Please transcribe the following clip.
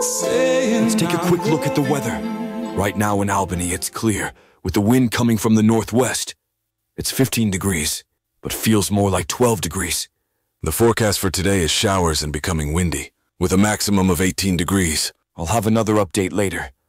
Let's take a quick look at the weather. Right now in Albany, it's clear, with the wind coming from the northwest. It's 15 degrees, but feels more like 12 degrees. The forecast for today is showers and becoming windy, with a maximum of 18 degrees. I'll have another update later.